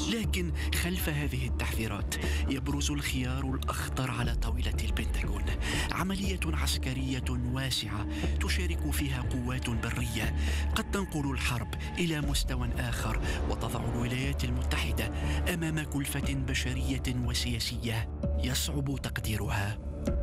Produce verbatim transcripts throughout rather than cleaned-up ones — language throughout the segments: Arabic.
لكن خلف هذه التحذيرات يبرز الخيار الأخطر على طاولة البنتاغون: عملية عسكرية واسعة تشارك فيها قوات برية قد تنقل الحرب إلى مستوى آخر وتضع الولايات المتحدة أمام كلفة بشرية وسياسية يصعب تقديرها.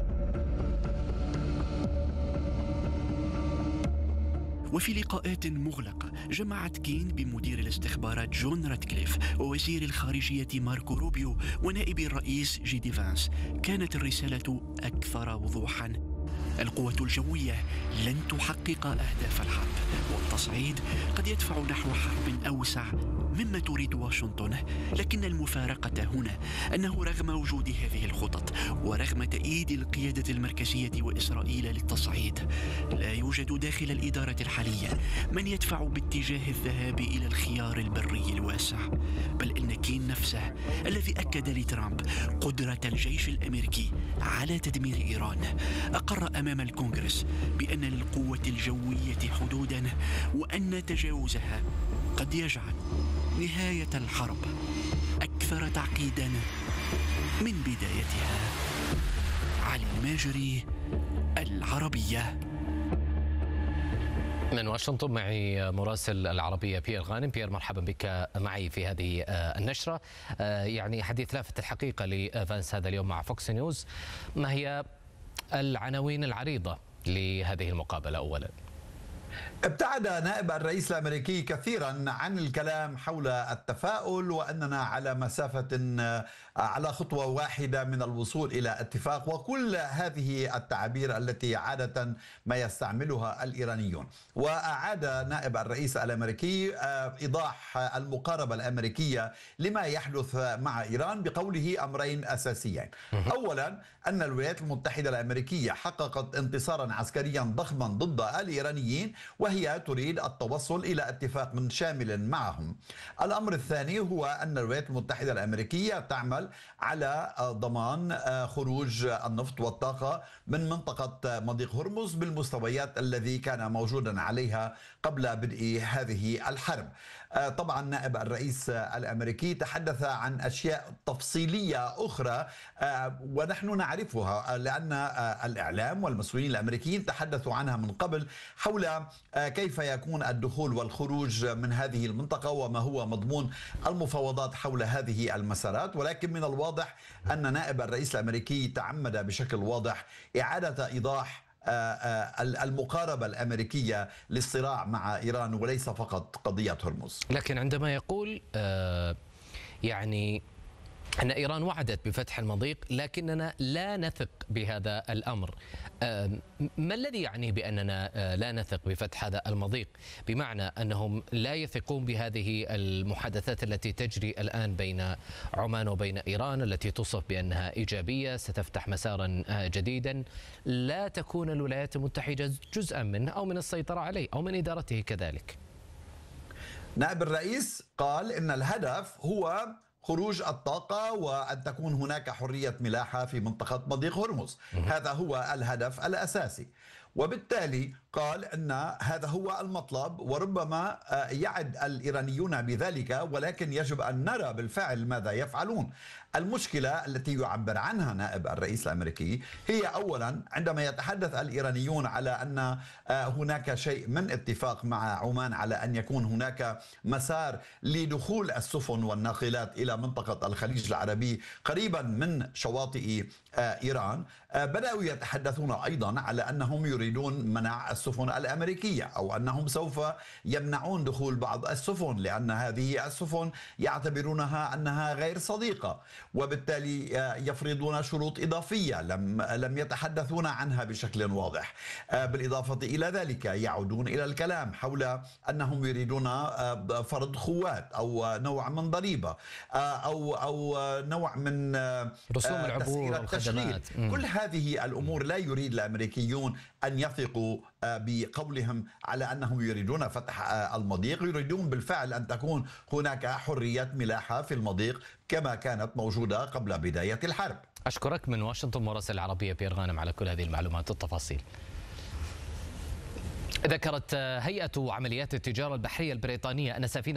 وفي لقاءات مغلقة جمعت كين بمدير الاستخبارات جون راتكليف ووزير الخارجية ماركو روبيو ونائب الرئيس جي دي فانس، كانت الرسالة أكثر وضوحا: القوة الجوية لن تحقق أهداف الحرب، والتصعيد قد يدفع نحو حرب أوسع مما تريد واشنطن. لكن المفارقة هنا أنه رغم وجود هذه الخطط ورغم تأييد القيادة المركزية وإسرائيل للتصعيد، لا يوجد داخل الإدارة الحالية من يدفع باتجاه الذهاب إلى الخيار البري الواسع. بل إن كين نفسه الذي أكد لترامب قدرة الجيش الأمريكي على تدمير إيران أقر أمام الكونغرس بأن للقوة الجوية حدودا، وأن تجاوزها قد يجعل نهاية الحرب أكثر تعقيدا من بدايتها. علي الماجري، العربية. من واشنطن معي مراسل العربية بيير غانم. بيير، مرحبا بك معي في هذه النشرة. يعني حديث لافت الحقيقة لفانس هذا اليوم مع فوكس نيوز. ما هي العناوين العريضة لهذه المقابلة؟ أولا، ابتعد نائب الرئيس الأمريكي كثيرا عن الكلام حول التفاؤل وأننا على مسافة على خطوة واحدة من الوصول إلى اتفاق، وكل هذه التعابير التي عادة ما يستعملها الإيرانيون. وأعاد نائب الرئيس الأمريكي إيضاح المقاربة الأمريكية لما يحدث مع إيران بقوله أمرين أساسيين: أولا، أن الولايات المتحدة الأمريكية حققت انتصارا عسكريا ضخما ضد الإيرانيين، وهي تريد التوصل إلى اتفاق شامل معهم. الأمر الثاني هو أن الولايات المتحدة الأمريكية تعمل على ضمان خروج النفط والطاقة من منطقة مضيق هرمز بالمستويات الذي كان موجودا عليها قبل بدء هذه الحرب. طبعا نائب الرئيس الأمريكي تحدث عن أشياء تفصيلية أخرى ونحن نعرفها لأن الإعلام والمسؤولين الأمريكيين تحدثوا عنها من قبل، حول كيف يكون الدخول والخروج من هذه المنطقة وما هو مضمون المفاوضات حول هذه المسارات. ولكن من الواضح أن نائب الرئيس الأمريكي تعمد بشكل واضح إعادة إيضاح المقاربة الأمريكية للصراع مع إيران وليس فقط قضية هرمز. لكن عندما يقول آه يعني أن إيران وعدت بفتح المضيق لكننا لا نثق بهذا الأمر، ما الذي يعني بأننا لا نثق بفتح هذا المضيق؟ بمعنى أنهم لا يثقون بهذه المحادثات التي تجري الآن بين عمان وبين إيران، التي توصف بأنها إيجابية ستفتح مسارا جديدا لا تكون الولايات المتحدة جزءا منه أو من السيطرة عليه أو من إدارته كذلك. نائب الرئيس قال إن الهدف هو خروج الطاقة وأن تكون هناك حرية ملاحة في منطقة مضيق هرمز. هذا هو الهدف الأساسي، وبالتالي قال أن هذا هو المطلب، وربما يعد الإيرانيون بذلك، ولكن يجب أن نرى بالفعل ماذا يفعلون. المشكلة التي يعبر عنها نائب الرئيس الأمريكي هي أولا عندما يتحدث الإيرانيون على أن هناك شيء من اتفاق مع عمان على أن يكون هناك مسار لدخول السفن والناقلات إلى منطقة الخليج العربي قريبا من شواطئ إيران، بدأوا يتحدثون أيضا على أنهم يريدون منع السفن الأمريكية أو أنهم سوف يمنعون دخول بعض السفن لأن هذه السفن يعتبرونها أنها غير صديقة، وبالتالي يفرضون شروط إضافية لم لم يتحدثون عنها بشكل واضح. بالإضافة إلى ذلك يعودون إلى الكلام حول أنهم يريدون فرض خوات أو نوع من ضريبة أو أو نوع من رسوم العبور والخدمات. كل هذه الأمور لا يريد الأمريكيون أن يثقوا بقولهم على أنهم يريدون فتح المضيق، يريدون بالفعل أن تكون هناك حرية ملاحة في المضيق كما كانت موجودة قبل بداية الحرب. أشكرك من واشنطن مراسل العربية بيير غانم على كل هذه المعلومات والتفاصيل. ذكرت هيئة عمليات التجارة البحرية البريطانية أن سفينة